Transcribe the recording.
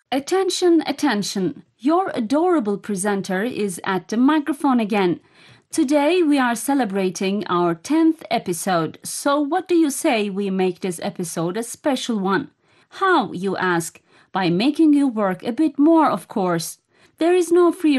Attention, attention. Your adorable presenter is at the microphone again. Today we are celebrating our 10th episode. So what do you say we make this episode a special one? How, you ask? By making you work a bit more, of course. There is no free